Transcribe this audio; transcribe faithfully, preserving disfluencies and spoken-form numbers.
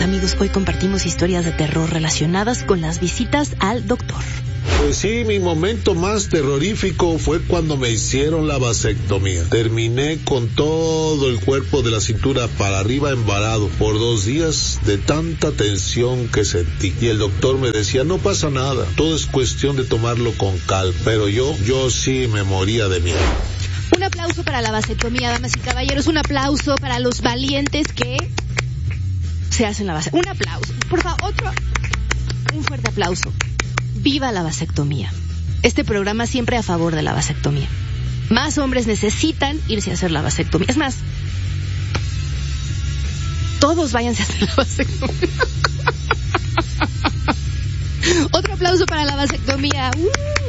Amigos, hoy compartimos historias de terror relacionadas con las visitas al doctor. Pues sí, mi momento más terrorífico fue cuando me hicieron la vasectomía. Terminé con todo el cuerpo de la cintura para arriba embarado por dos días de tanta tensión que sentí. Y el doctor me decía, no pasa nada, todo es cuestión de tomarlo con calma. Pero yo, yo sí me moría de miedo. Un aplauso para la vasectomía, damas y caballeros. Un aplauso para los valientes que se hacen la vasectomía. Un aplauso. Por favor, otro. Un fuerte aplauso. ¡Viva la vasectomía! Este programa siempre a favor de la vasectomía. Más hombres necesitan irse a hacer la vasectomía. Es más, todos váyanse a hacer la vasectomía. Otro aplauso para la vasectomía. ¡Uh!